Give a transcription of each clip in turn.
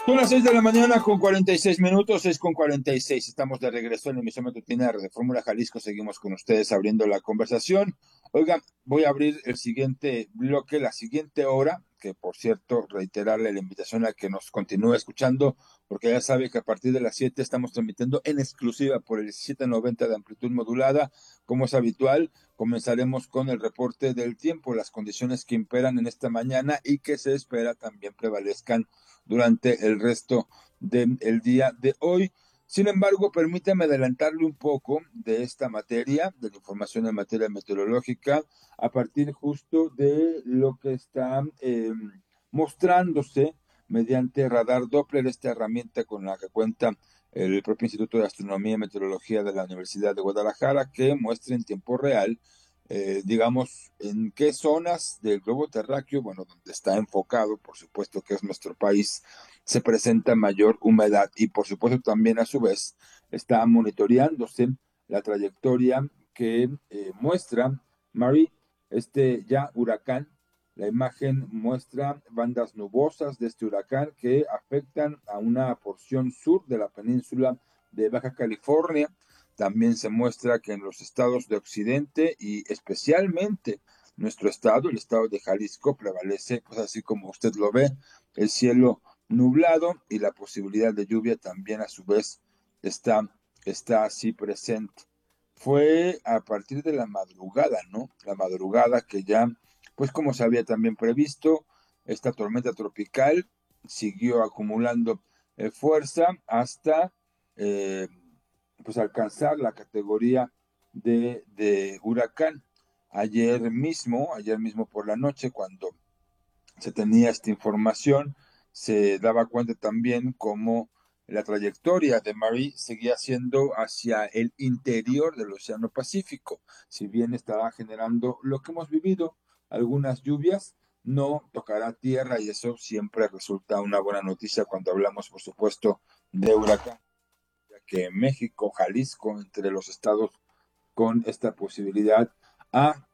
Son las 6 de la mañana con 46 minutos, 6:46. Estamos de regreso en la emisión matutina de Fórmula Jalisco. Seguimos con ustedes abriendo la conversación. Oigan, voy a abrir el siguiente bloque, la siguiente hora, que por cierto, reiterarle la invitación a que nos continúe escuchando, porque ya sabe que a partir de las 7 estamos transmitiendo en exclusiva por el 790 de amplitud modulada. Como es habitual, comenzaremos con el reporte del tiempo, las condiciones que imperan en esta mañana y que se espera también prevalezcan durante el resto del día de hoy. Sin embargo, permítame adelantarle un poco de esta materia, de la información en materia meteorológica, a partir justo de lo que está mostrándose mediante radar Doppler, esta herramienta con la que cuenta el propio Instituto de Astronomía y Meteorología de la Universidad de Guadalajara, que muestra en tiempo real digamos, en qué zonas del globo terráqueo, bueno, donde está enfocado, por supuesto que es nuestro país, se presenta mayor humedad y por supuesto también a su vez está monitoreándose la trayectoria que muestra Marie, este ya huracán. La imagen muestra bandas nubosas de este huracán que afectan a una porción sur de la península de Baja California. También se muestra que en los estados de Occidente y especialmente nuestro estado, el estado de Jalisco, prevalece, pues así como usted lo ve, el cielo nublado y la posibilidad de lluvia también a su vez está así presente. Fue a partir de la madrugada, ¿no? La madrugada que ya, pues como se había también previsto, esta tormenta tropical siguió acumulando fuerza hasta pues alcanzar la categoría de huracán. Ayer mismo por la noche, cuando se tenía esta información, se daba cuenta también cómo la trayectoria de Marie seguía siendo hacia el interior del Océano Pacífico. Si bien estará generando lo que hemos vivido, algunas lluvias, no tocará tierra y eso siempre resulta una buena noticia cuando hablamos, por supuesto, de huracán, ya que México, Jalisco, entre los estados con esta posibilidad, ha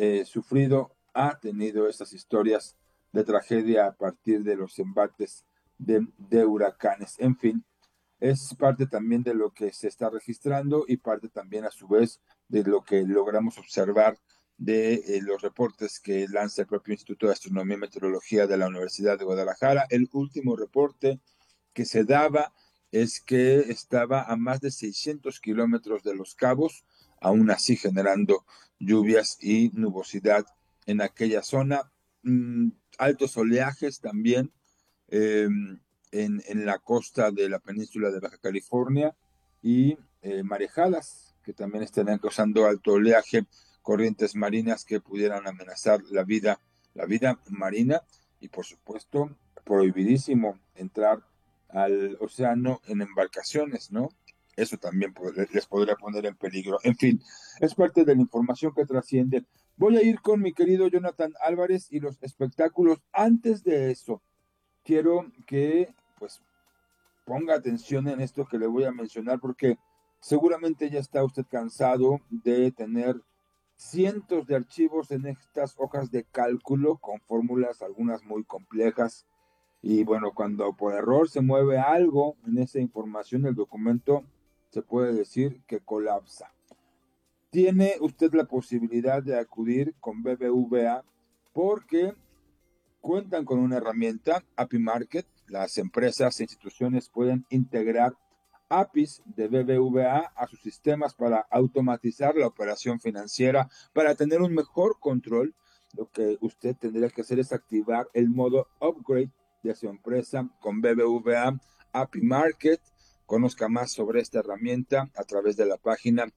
ha tenido estas historias de tragedia a partir de los embates de huracanes. En fin, es parte también de lo que se está registrando y parte también a su vez de lo que logramos observar de los reportes que lanza el propio Instituto de Astronomía y Meteorología de la Universidad de Guadalajara. El último reporte que se daba es que estaba a más de 600 kilómetros de Los Cabos, aún así generando lluvias y nubosidad en aquella zona. Altos oleajes también eh, en la costa de la península de Baja California y marejadas que también estarían causando alto oleaje, corrientes marinas que pudieran amenazar la vida marina y por supuesto prohibidísimo entrar al océano en embarcaciones, ¿no? Eso también les podría poner en peligro. En fin, es parte de la información que trasciende. Voy a ir con mi querido Jonathan Álvarez y los espectáculos. Antes de eso, quiero que pues ponga atención en esto que le voy a mencionar porque seguramente ya está usted cansado de tener cientos de archivos en estas hojas de cálculo con fórmulas, algunas muy complejas. Y bueno, cuando por error se mueve algo en esa información, el documento se puede decir que colapsa. Tiene usted la posibilidad de acudir con BBVA porque cuentan con una herramienta, API Market. Las empresas e instituciones pueden integrar APIs de BBVA a sus sistemas para automatizar la operación financiera, para tener un mejor control. Lo que usted tendría que hacer es activar el modo upgrade de su empresa con BBVA API Market. Conozca más sobre esta herramienta a través de la página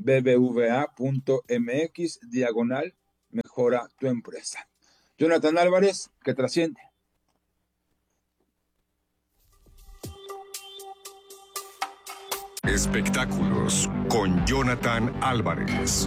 bbva.mx/mejora tu empresa. Jonathan Álvarez, que trasciende. Espectáculos con Jonathan Álvarez.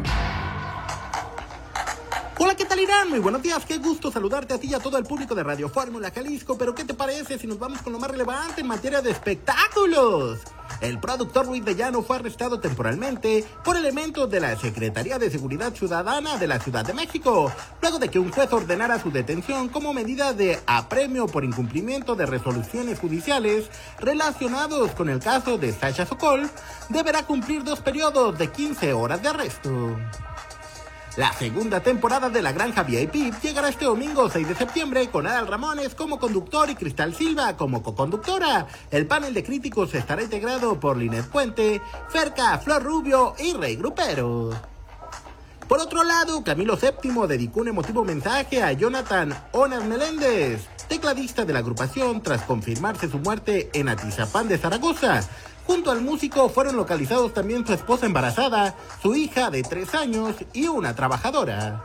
Hola, ¿qué tal, Irán? Muy buenos días, qué gusto saludarte a ti y a todo el público de Radio Fórmula Jalisco. Pero ¿qué te parece si nos vamos con lo más relevante en materia de espectáculos? El productor Luis de Llano fue arrestado temporalmente por elementos de la Secretaría de Seguridad Ciudadana de la Ciudad de México, luego de que un juez ordenara su detención como medida de apremio por incumplimiento de resoluciones judiciales relacionados con el caso de Sasha Sokol. Deberá cumplir 2 periodos de 15 horas de arresto. La segunda temporada de La Granja VIP llegará este domingo 6 de septiembre con Adal Ramones como conductor y Cristal Silva como coconductora. El panel de críticos estará integrado por Linet Puente, Ferca, Flor Rubio y Rey Grupero. Por otro lado, Camilo VII dedicó un emotivo mensaje a Jonathan Onas Meléndez, tecladista de la agrupación, tras confirmarse su muerte en Atizapán de Zaragoza. Junto al músico fueron localizados también su esposa embarazada, su hija de 3 años y una trabajadora.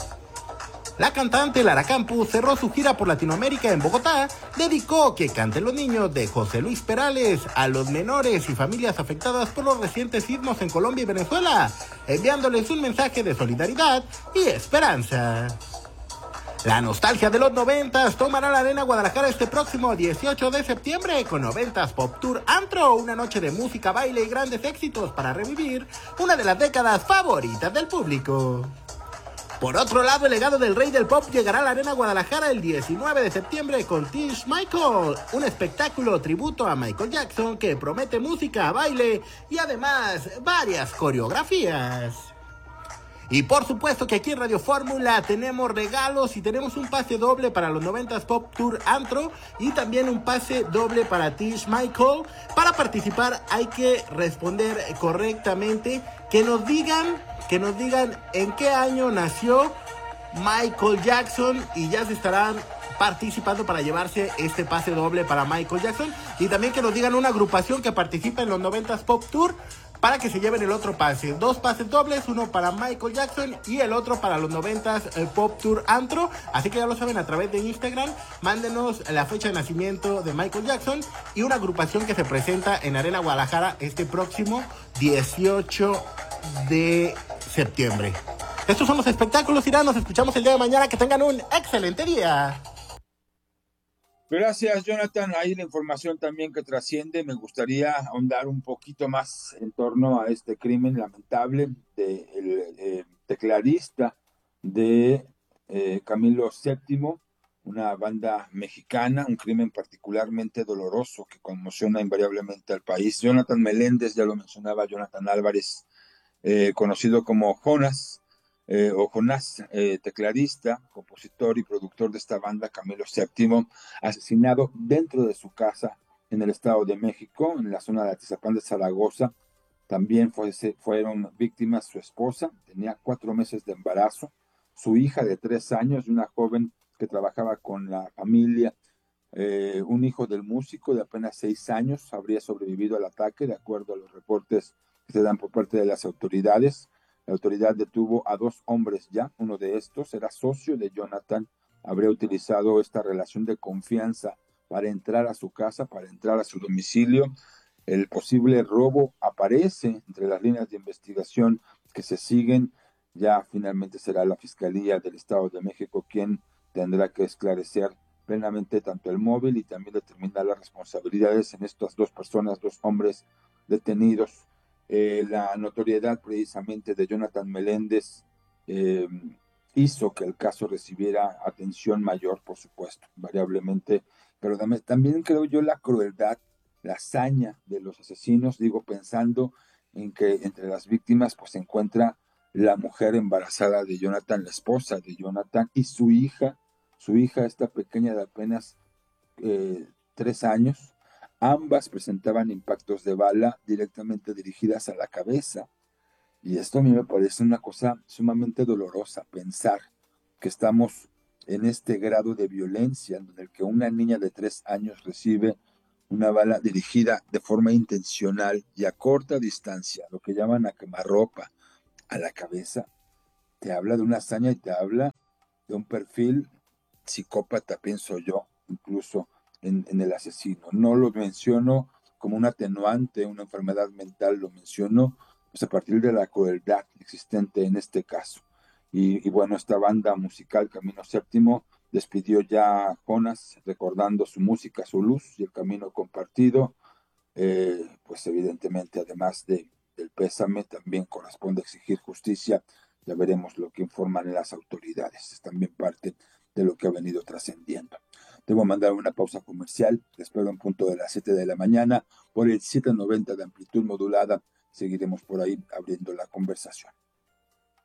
La cantante Lara Campos cerró su gira por Latinoamérica en Bogotá, dedicó Que canten los niños de José Luis Perales a los menores y familias afectadas por los recientes sismos en Colombia y Venezuela, enviándoles un mensaje de solidaridad y esperanza. La nostalgia de los 90s tomará la Arena Guadalajara este próximo 18 de septiembre con 90s Pop Tour Antro, una noche de música, baile y grandes éxitos para revivir una de las décadas favoritas del público. Por otro lado, el legado del rey del pop llegará a la Arena Guadalajara el 19 de septiembre con Tish Michael, un espectáculo tributo a Michael Jackson que promete música, baile y además varias coreografías. Y por supuesto que aquí en Radio Fórmula tenemos regalos y tenemos un pase doble para los 90s Pop Tour Antro y también un pase doble para Tish Michael. Para participar hay que responder correctamente, que nos digan en qué año nació Michael Jackson y ya se estarán participando para llevarse este pase doble para Michael Jackson, y también que nos digan una agrupación que participa en los 90s Pop Tour para que se lleven el otro pase. 2 pases dobles, uno para Michael Jackson y el otro para los 90s Pop Tour Antro. Así que ya lo saben, a través de Instagram, mándenos la fecha de nacimiento de Michael Jackson y una agrupación que se presenta en Arena Guadalajara este próximo 18 de septiembre. Estos son los espectáculos, Irán. Nos escuchamos el día de mañana. Que tengan un excelente día. Gracias, Jonathan. Ahí la información también que trasciende. Me gustaría ahondar un poquito más en torno a este crimen lamentable del tecladista de Camilo VII, una banda mexicana, un crimen particularmente doloroso que conmociona invariablemente al país. Jonathan Meléndez, ya lo mencionaba, Jonathan Álvarez, conocido como Jonas, o Jonás, tecladista, compositor y productor de esta banda, Camilo VII, asesinado dentro de su casa en el Estado de México, en la zona de Atizapán de Zaragoza. También fueron víctimas su esposa, tenía 4 meses de embarazo, su hija de 3 años y una joven que trabajaba con la familia. Un hijo del músico de apenas 6 años habría sobrevivido al ataque, de acuerdo a los reportes que se dan por parte de las autoridades. La autoridad detuvo a 2 hombres ya. Uno de estos era socio de Jonathan, habría utilizado esta relación de confianza para entrar a su casa, para entrar a su domicilio. El posible robo aparece entre las líneas de investigación que se siguen. Ya finalmente será la Fiscalía del Estado de México quien tendrá que esclarecer plenamente tanto el móvil y también determinar las responsabilidades en estas 2 personas, 2 hombres detenidos. La notoriedad precisamente de Jonathan Meléndez hizo que el caso recibiera atención mayor, por supuesto, variablemente, pero también creo yo la crueldad, la hazaña de los asesinos, digo, pensando en que entre las víctimas pues se encuentra la mujer embarazada de Jonathan, la esposa de Jonathan, y su hija, esta pequeña de apenas 3 años. Ambas presentaban impactos de bala directamente dirigidas a la cabeza. Y esto a mí me parece una cosa sumamente dolorosa, pensar que estamos en este grado de violencia en el que una niña de 3 años recibe una bala dirigida de forma intencional y a corta distancia, lo que llaman a quemarropa, a la cabeza. Te habla de una hazaña y te habla de un perfil psicópata, pienso yo, incluso en el asesino. No lo menciono como un atenuante, una enfermedad mental, lo menciono pues a partir de la crueldad existente en este caso. Y bueno, esta banda musical Camilo VII despidió ya a Jonas, recordando su música, su luz y el camino compartido. pues evidentemente, además del pésame, también corresponde exigir justicia. Ya veremos lo que informan las autoridades. Es también parte de lo que ha venido trascendiendo. Debo mandar una pausa comercial. Te espero en punto de las 7 de la mañana por el 790 de amplitud modulada. Seguiremos por ahí abriendo la conversación.